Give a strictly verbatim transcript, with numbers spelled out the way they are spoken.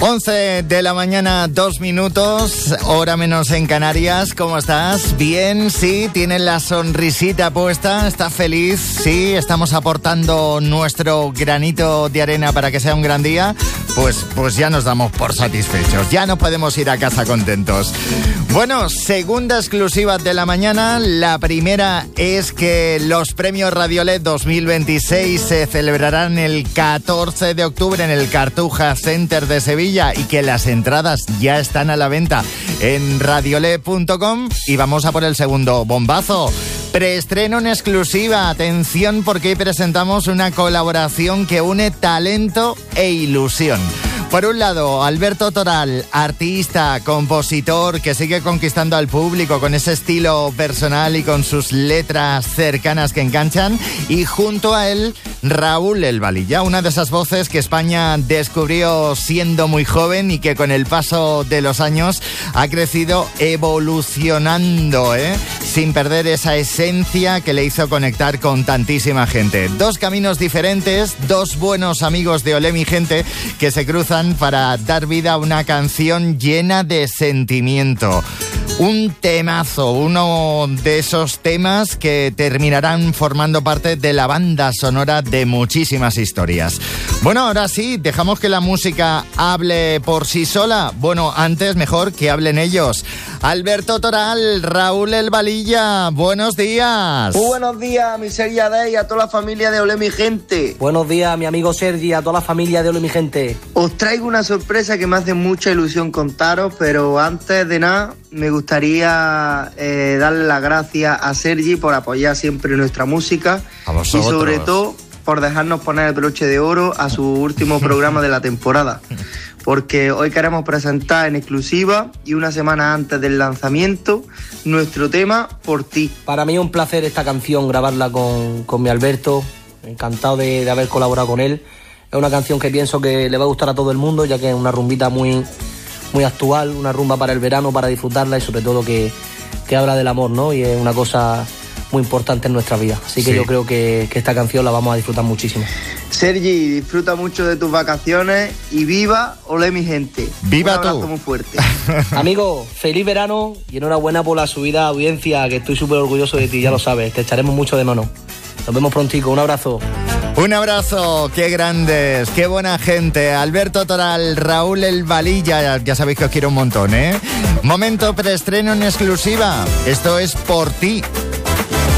once de la mañana, dos minutos, hora menos en Canarias. ¿Cómo estás? ¿Bien? ¿Sí? ¿Tienes la sonrisita puesta? ¿Estás feliz? ¿Sí? ¿Estamos aportando nuestro granito de arena para que sea un gran día? Pues, pues ya nos damos por satisfechos. Ya no podemos ir a casa contentos. Bueno, segunda exclusiva de la mañana. La primera es que los premios Radiolet dos mil veintiséis se celebrarán el catorce de octubre en el Cartuja Center de Sevilla y que las entradas ya están a la venta en radiolet punto com. Y vamos a por el segundo bombazo. Preestreno en exclusiva. Atención, porque hoy presentamos una colaboración que une talento e ilusión. Por un lado, Alberto Toral, artista, compositor, que sigue conquistando al público con ese estilo personal y con sus letras cercanas que enganchan. Y junto a él, Raúl El Valilla, una de esas voces que España descubrió siendo muy joven y que con el paso de los años ha crecido evolucionando, ¿eh? Sin perder esa esencia que le hizo conectar con tantísima gente. Dos caminos diferentes, dos buenos amigos de Olé mi gente que se cruzan para dar vida a una canción llena de sentimiento. Un temazo, uno de esos temas que terminarán formando parte de la banda sonora de muchísimas historias. Bueno, ahora sí, dejamos que la música hable por sí sola. Bueno, antes mejor que hablen ellos. Alberto Toral, Raúl El Valilla, buenos días. Muy buenos días, mi Sergi Adey, y a toda la familia de Olé mi gente. Buenos días, mi amigo Sergi, a toda la familia de Olé mi gente. Os traigo una sorpresa que me hace mucha ilusión contaros, pero antes de nada me gustaría eh, darle las gracias a Sergi por apoyar siempre nuestra música. A vosotros. Y sobre todo por dejarnos poner el broche de oro a su último programa de la temporada. Porque hoy queremos presentar en exclusiva y una semana antes del lanzamiento nuestro tema Por ti. Para mí es un placer esta canción, grabarla con, con mi Alberto. Encantado de, de haber colaborado con él. Es una canción que pienso que le va a gustar a todo el mundo, ya que es una rumbita muy, muy actual, una rumba para el verano, para disfrutarla y sobre todo que, que habla del amor, ¿no? Y es una cosa muy importante en nuestra vida. Así que sí, yo creo que, que esta canción la vamos a disfrutar muchísimo. Sergi, disfruta mucho de tus vacaciones y viva Olé mi gente. ¡Viva tú! Un abrazo muy fuerte. Amigo, feliz verano y enhorabuena por la subida audiencia, que estoy súper orgulloso de ti, ya lo sabes. Te echaremos mucho de mano. Nos vemos prontico, un abrazo. Un abrazo, qué grandes, qué buena gente. Alberto Toral, Raúl El Valilla, ya sabéis que os quiero un montón, ¿eh? Momento preestreno en exclusiva. Esto es Por ti.